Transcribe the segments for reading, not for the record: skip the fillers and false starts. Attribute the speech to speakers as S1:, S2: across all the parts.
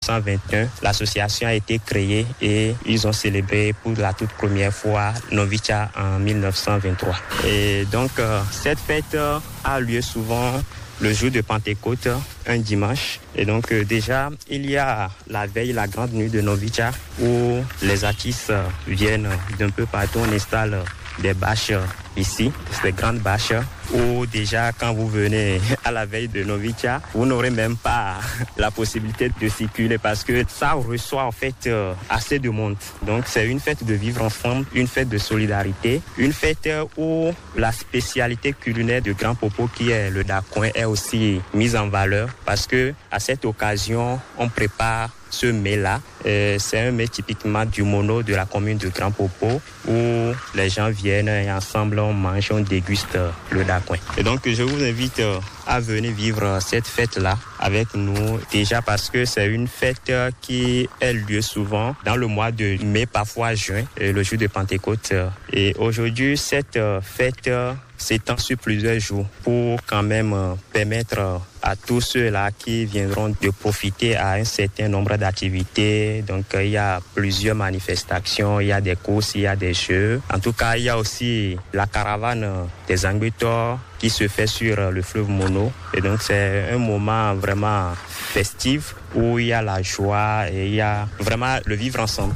S1: 1921, l'association a été créée et ils ont célébré pour la toute première fois Novicia en 1923. Et donc, cette fête a lieu souvent le jour de Pentecôte, un dimanche. Et donc déjà, il y a la veille, la grande nuit de Novicia, où les artistes viennent d'un peu partout. On installe des bâches ici, des grandes bâches, où déjà quand vous venez à la veille de Novicia, vous n'aurez même pas la possibilité de circuler parce que ça reçoit en fait assez de monde. Donc c'est une fête de vivre ensemble, une fête de solidarité, une fête où la spécialité culinaire de Grand Popo qui est le dacouin est aussi mise en valeur parce que à cette occasion, on prépare ce mets-là. C'est un mets typiquement du mono de la commune de Grand Popo où les gens viennent et ensemble on mange, on déguste le dacouin. Et donc je vous invite à venir vivre cette fête-là avec nous, déjà parce que c'est une fête qui a lieu souvent dans le mois de mai, parfois juin, le jour de Pentecôte. Et aujourd'hui, cette fête s'étend sur plusieurs jours pour quand même permettre à tous ceux-là qui viendront de profiter à un certain nombre d'activités. Donc il y a plusieurs manifestations, il y a des courses, il y a des jeux. En tout cas, il y a aussi la caravane des Anguitors qui se fait sur le fleuve Mono. Et donc c'est un moment vraiment festif où il y a la joie et il y a vraiment le vivre ensemble.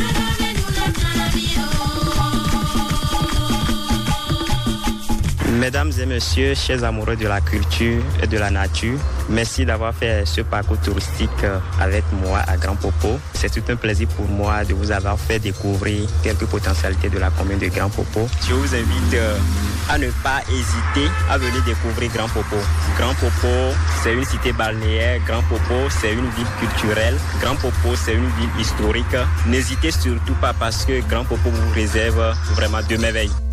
S1: Mesdames et messieurs, chers amoureux de la culture et de la nature, merci d'avoir fait ce parcours touristique avec moi à Grand Popo. C'est tout un plaisir pour moi de vous avoir fait découvrir quelques potentialités de la commune de Grand Popo. Je vous invite à ne pas hésiter à venir découvrir Grand Popo. Grand Popo, c'est une cité balnéaire. Grand Popo, c'est une ville culturelle. Grand Popo, c'est une ville historique. N'hésitez surtout pas parce que Grand Popo vous réserve vraiment de merveilles.